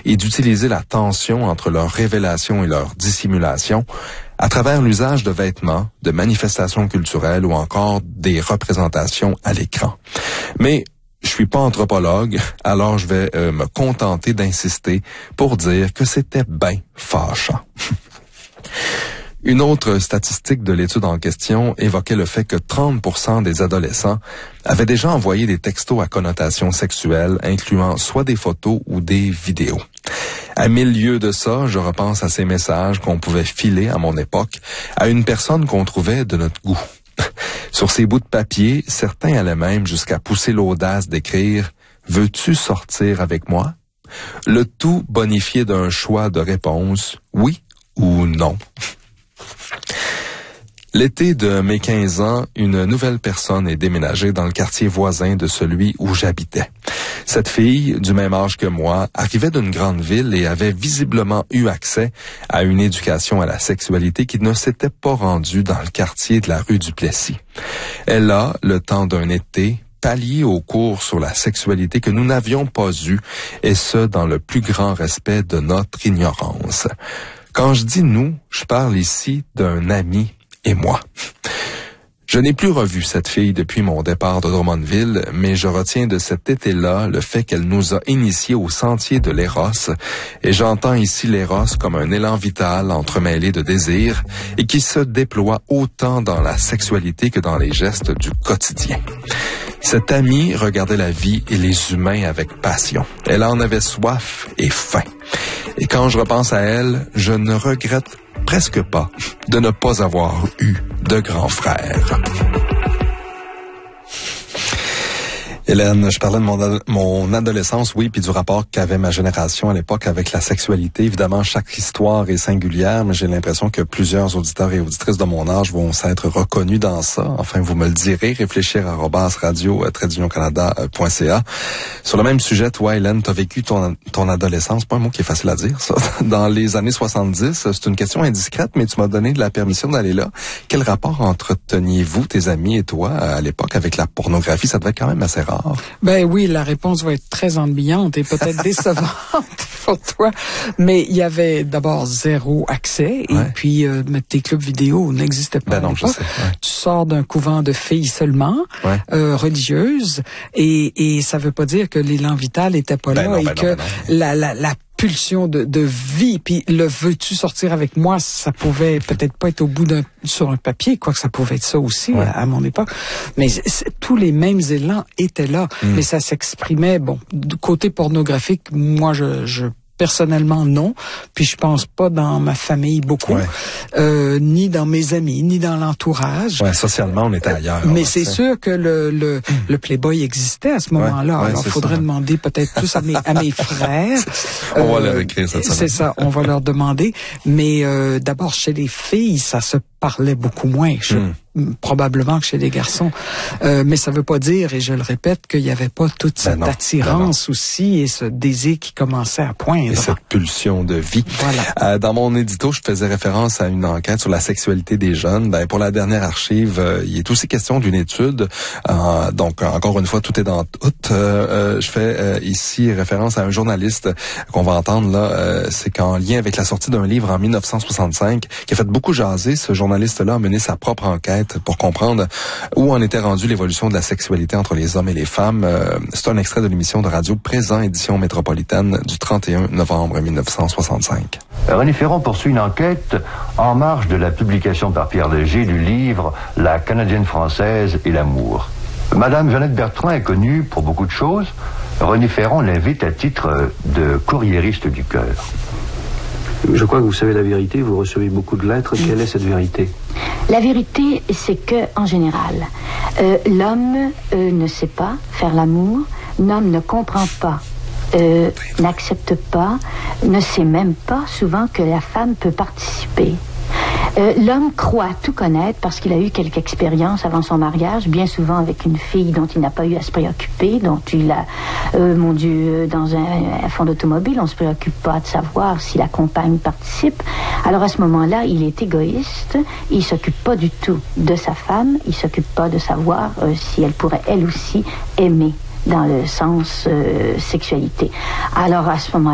et d'utiliser la tension entre leur révélation et leur dissimulation à travers l'usage de vêtements, de manifestations culturelles ou encore des représentations à l'écran. Mais je suis pas anthropologue, alors je vais me contenter d'insister pour dire que c'était bien fâchant. Une autre statistique de l'étude en question évoquait le fait que 30% des adolescents avaient déjà envoyé des textos à connotation sexuelle, incluant soit des photos ou des vidéos. À mille lieues de ça, je repense à ces messages qu'on pouvait filer à mon époque à une personne qu'on trouvait de notre goût. Sur ces bouts de papier, certains allaient même jusqu'à pousser l'audace d'écrire « Veux-tu sortir avec moi ?» Le tout bonifié d'un choix de réponse « oui » ou « non ». L'été de mes 15 ans, une nouvelle personne est déménagée dans le quartier voisin de celui où j'habitais. Cette fille, du même âge que moi, arrivait d'une grande ville et avait visiblement eu accès à une éducation à la sexualité qui ne s'était pas rendue dans le quartier de la rue du Plessis. Elle a, le temps d'un été, pallié aux cours sur la sexualité que nous n'avions pas eu, et ce, dans le plus grand respect de notre ignorance. Quand je dis « nous », je parle ici d'un ami et moi. Je n'ai plus revu cette fille depuis mon départ de Drummondville, mais je retiens de cet été-là le fait qu'elle nous a initiés au sentier de l'éros, et j'entends ici l'éros comme un élan vital entremêlé de désir et qui se déploie autant dans la sexualité que dans les gestes du quotidien. Cette amie regardait la vie et les humains avec passion. Elle en avait soif et faim. Et quand je repense à elle, je ne regrette presque pas de ne pas avoir eu de grand frère. Hélène, je parlais de mon adolescence, oui, puis du rapport qu'avait ma génération à l'époque avec la sexualité. Évidemment, chaque histoire est singulière, mais j'ai l'impression que plusieurs auditeurs et auditrices de mon âge vont s'être reconnus dans ça. Enfin, vous me le direz, réfléchir@radio-canada.ca. Sur le même sujet, toi, Hélène, t'as vécu ton adolescence, pas un mot qui est facile à dire, ça, dans les années 70. C'est une question indiscrète, mais tu m'as donné de la permission d'aller là. Quel rapport entreteniez-vous, tes amis et toi, à l'époque, avec la pornographie? Ça devait être quand même assez rare. Ben oui, la réponse va être très ennuyante et peut-être décevante pour toi. Mais il y avait d'abord zéro accès et puis tes clubs vidéo n'existaient pas. Ben non, je sais. Ouais. Tu sors d'un couvent de filles seulement, religieuses, et ça veut pas dire que l'élan vital était pas là et que la pulsion de vie, puis le veux-tu sortir avec moi, ça pouvait peut-être pas être au bout sur un papier, quoique ça pouvait être ça aussi à mon époque, mais tous les mêmes élans étaient là, mais ça s'exprimait, du côté pornographique, moi je personnellement, non. Puis je pense pas dans ma famille beaucoup, ni dans mes amis, ni dans l'entourage. Ouais, socialement, on était ailleurs. Mais c'est sûr que le Playboy existait à ce moment-là. Alors, il faudrait demander peut-être plus à mes frères. On va leur écrire cette semaine. C'est ça, on va leur demander. Mais d'abord, chez les filles, ça se parlait beaucoup moins. Probablement que chez les garçons. Mais ça veut pas dire, et je le répète, qu'il y avait pas toute cette attirance aussi et ce désir qui commençait à poindre. Et cette pulsion de vie. Voilà. Dans mon édito, je faisais référence à une enquête sur la sexualité des jeunes. Pour la dernière archive, il est aussi question d'une étude. Donc, encore une fois, tout est dans tout. Je fais ici référence à un journaliste qu'on va entendre là. C'est qu'en lien avec la sortie d'un livre en 1965 qui a fait beaucoup jaser, ce journaliste-là a mené sa propre enquête pour comprendre où en était rendue l'évolution de la sexualité entre les hommes et les femmes. C'est un extrait de l'émission de radio Présent, édition métropolitaine du 31 novembre 1965. René Ferron poursuit une enquête en marge de la publication par Pierre Léger du livre « La Canadienne française et l'amour ». Madame Jeannette Bertrand est connue pour beaucoup de choses. René Ferron l'invite à titre de courriériste du cœur. Je crois que vous savez la vérité, vous recevez beaucoup de lettres. Quelle est cette vérité? La vérité, c'est que, en général, l'homme ne sait pas faire l'amour, l'homme ne comprend pas, n'accepte pas, ne sait même pas souvent que la femme peut participer. L'homme croit tout connaître parce qu'il a eu quelques expériences avant son mariage, bien souvent avec une fille dont il n'a pas eu à se préoccuper, dont il a, mon Dieu, dans un fond d'automobile, on ne se préoccupe pas de savoir si la compagne participe. Alors à ce moment-là, il est égoïste, il s'occupe pas du tout de sa femme, il s'occupe pas de savoir si elle pourrait elle aussi aimer dans le sens sexualité. Alors à ce moment